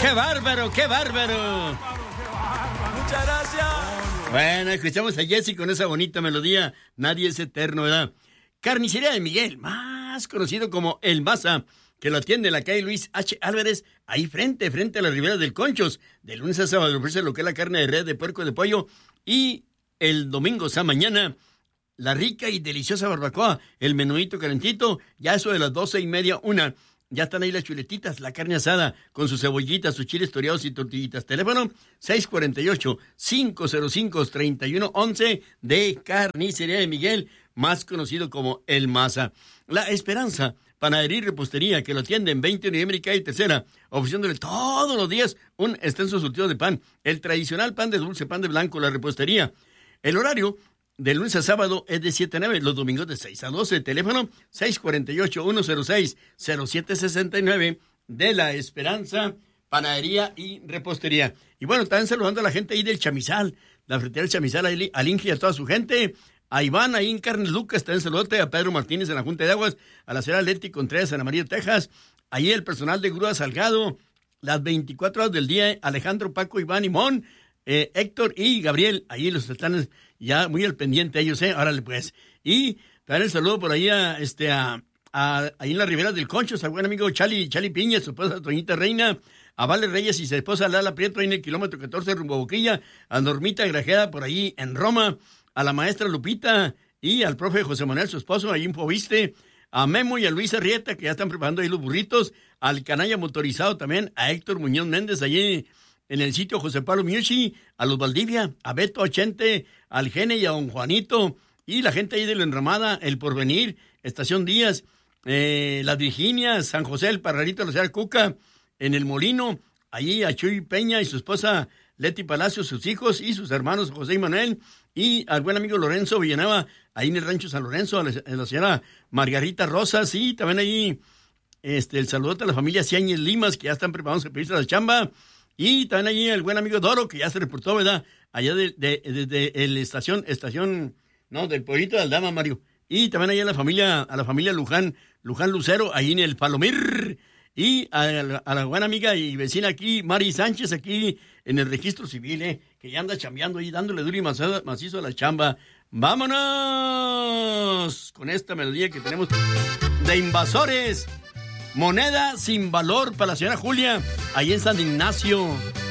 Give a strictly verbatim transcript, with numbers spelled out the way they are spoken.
¡Qué bárbaro, qué bárbaro! Muchas gracias. Bueno, escuchamos a Jessy con esa bonita melodía. Nadie es eterno, ¿verdad? Carnicería de Miguel, más conocido como El Maza, que lo atiende en la calle Luis H. Álvarez, ahí frente, frente a la ribera del Conchos. De lunes a sábado ofrece lo que es la carne de res, de puerco, de pollo. Y el domingo, o sea, mañana, la rica y deliciosa barbacoa, el menudito calentito, ya eso de las doce y media, una. Ya están ahí las chuletitas, la carne asada, con sus cebollitas, sus chiles toreados y tortillitas. Teléfono seis cuatro ocho, cinco cero cinco, tres uno uno uno de Carnicería de Miguel, más conocido como El Maza. La Esperanza, panadería y repostería, que lo atienden veinte de noviembre y calle Tercera, ofreciéndole todos los días un extenso surtido de pan. El tradicional pan de dulce, pan de blanco, la repostería. El horario de lunes a sábado es de siete a nueve, los domingos de seis a doce. Teléfono seis cuatro ocho, uno cero seis, cero siete seis nueve de La Esperanza, panadería y repostería. Y bueno, están saludando a la gente ahí del Chamizal, la frutería del Chamizal, al Inge y a toda su gente. A Iván ahí en Carnes Lucas, está en saludote, a Pedro Martínez en la Junta de Aguas, a la señora Leti Contreras en Amarillo, Texas. Ahí el personal de Grúa Salgado, las veinticuatro horas del día, Alejandro, Paco, Iván y Mon, eh, Héctor y Gabriel, ahí los están ya muy al pendiente ellos, eh, órale pues. Y también el saludo por ahí a, este, a, a, ahí en las riberas del Conchos, al buen amigo Chali, Chali Piña, su esposa Toñita Reina, a Vale Reyes y su esposa Lala Prieto, ahí en el kilómetro catorce rumbo a Boquilla, a Normita Grajeda por ahí en Roma, a la maestra Lupita y al profe José Manuel, su esposo, ahí en Poviste, a Memo y a Luis Arrieta, que ya están preparando ahí los burritos, al canalla motorizado también, a Héctor Muñoz Méndez, allí en el sitio José Pablo Miucci, a los Valdivia, a Beto Achente, al Gene y a don Juanito, y la gente ahí de la Enramada, El Porvenir, Estación Díaz, eh, Las Virginias, San José, el Parralito, la señora Cuca, en El Molino, allí a Chuy Peña y su esposa Leti Palacio, sus hijos y sus hermanos José y Manuel, y al buen amigo Lorenzo Villanueva, ahí en el rancho San Lorenzo, a la, a la señora Margarita Rosas, y también ahí este, el saludo a la familia Ciáñez Limas, que ya están preparados para pedirse la chamba, y también ahí el buen amigo Doro, que ya se reportó, ¿verdad? Allá de, de, de, de, de la estación, estación, no, del pueblito de Aldama, Mario, y también ahí a la familia, a la familia Luján, Luján Lucero, ahí en el Palomir, y a la, a la buena amiga y vecina aquí, Mari Sánchez, aquí en el registro civil, eh, que ya anda chambeando y dándole duro y macizo, macizo a la chamba. ¡Vámonos! Con esta melodía que tenemos de Invasores. Moneda sin valor para la señora Julia, ahí en San Ignacio.